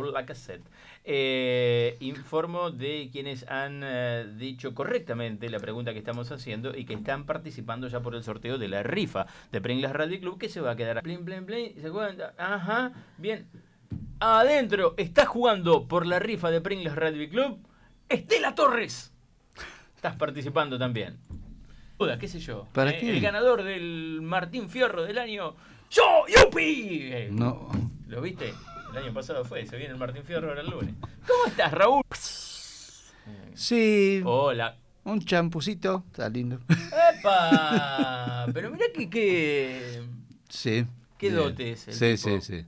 Lacazette. Informo de quienes han dicho correctamente la pregunta que estamos haciendo y que están participando ya por el sorteo de la rifa de Pringles Rugby Club, que se va a quedar plin, plin, plin, se cuenta. Ajá, bien. Adentro está jugando por la rifa de Pringles Rugby Club Estela Torres. Estás participando también. ¿Qué sé yo? ¿Para qué? El ganador del Martín Fierro del año. ¡Yo! ¡Yupi! No. ¿Lo viste? El año pasado fue. Se viene el Martín Fierro ahora el lunes. ¿Cómo estás, Raúl? Sí. Hola. Un champucito. Está lindo. ¡Epa! Pero mirá que... Sí. ¿Qué dotes? Sí, tipo? sí.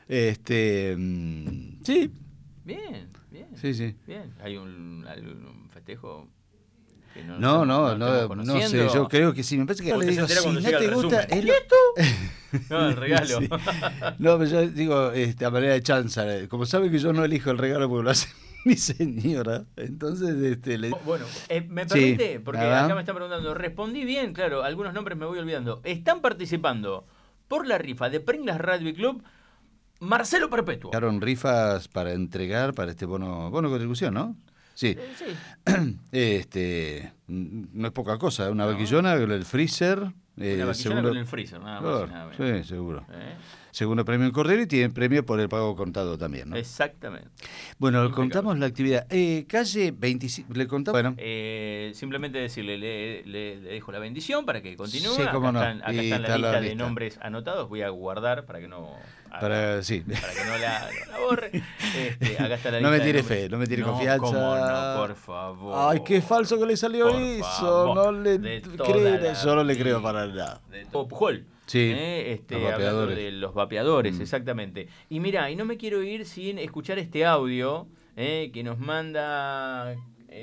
Sí. Bien, bien. Sí. Bien. ¿Hay un festejo? Que No estamos sé, yo creo que sí, me parece que le digo, si no te gusta esto. No, el regalo. Sí. No, pero yo digo a manera de chanza, como sabe que yo no elijo el regalo porque lo hace mi señora, entonces Bueno, me permite, sí, porque acá me están preguntando, respondí bien, claro, algunos nombres me voy olvidando. Están participando por la rifa de Pringles Rugby Club Marcelo Perpetuo. Llegaron rifas para entregar para este bono contribución, ¿no? Sí. Sí. No es poca cosa, una vaquillona con el freezer. Una vaquillona con el freezer, nada más y nada menos. Sí, seguro. Segundo premio en Cordero y tienen premio por el pago contado también, ¿no? Exactamente. Bueno, Impecable. Contamos la actividad. Calle 25, le contamos. Bueno. Simplemente decirle, le dejo la bendición para que continúe. Sí, cómo acá no. Está en la lista de nombres anotados. Voy a guardar para que no... Para que no la borre. Acá está la lista. No me tire fe, no me tire confianza. ¿Cómo no? Por favor. Ay, qué falso que le salió por eso. Favor. No le creo. Yo no le creo para nada. Pujol. Sí. Hablando de los vapeadores, exactamente. Y mirá, y no me quiero ir sin escuchar este audio que nos manda...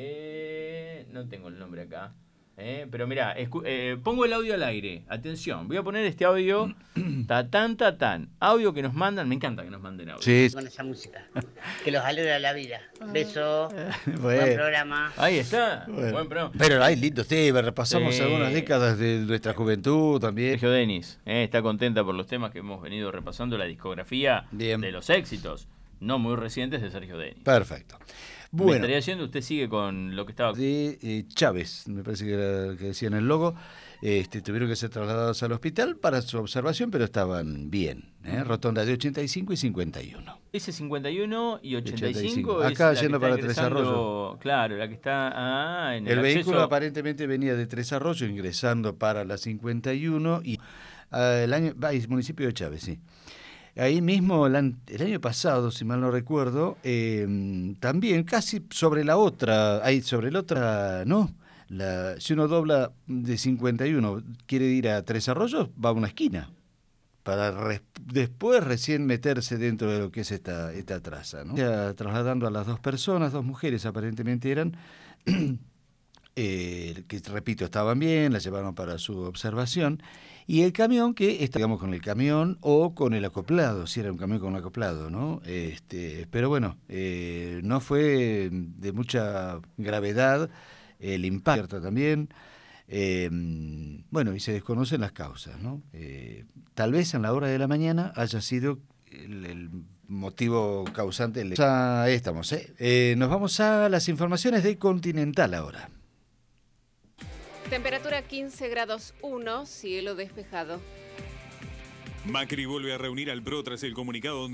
no tengo el nombre acá. Pero mirá, pongo el audio al aire. Atención, voy a poner este audio. Tatán. Audio que nos mandan. Me encanta que nos manden audio. Sí. Con esa música. Que los alegra la vida. Beso. Buen programa. Ahí está. Buen programa. Pero hay lindos temas. Repasamos algunas décadas de nuestra juventud también. Sergio Denis está contenta por los temas que hemos venido repasando. La discografía de los éxitos no muy recientes de Sergio Denis. Perfecto. Bueno, me estaría yendo, usted sigue con lo que estaba... De Chávez, me parece que era que decía en el logo, tuvieron que ser trasladados al hospital para su observación, pero estaban bien. Rotonda de 85 y 51. Dice 51 y 85. Acá es yendo para Tres Arroyos. Claro, la que está en el vehículo aparentemente venía de Tres Arroyos ingresando para la 51 y el municipio de Chávez, sí. Ahí mismo, el año pasado, si mal no recuerdo, también casi sobre la otra, no, si uno dobla de 51, quiere ir a Tres Arroyos, va a una esquina, para después recién meterse dentro de lo que es esta traza, ¿no? Trasladando a las dos mujeres aparentemente eran, que repito, estaban bien, las llevaron para su observación, y el camión que está, digamos, con el camión o con el acoplado, si era un camión con un acoplado, ¿no? Pero bueno, no fue de mucha gravedad el impacto también. Bueno, y se desconocen las causas, ¿no? Tal vez en la hora de la mañana haya sido el motivo causante. Ahí estamos, nos vamos a las informaciones de Continental ahora. Temperatura 15 grados 1, cielo despejado. Macri vuelve a reunir al PRO tras el comunicado donde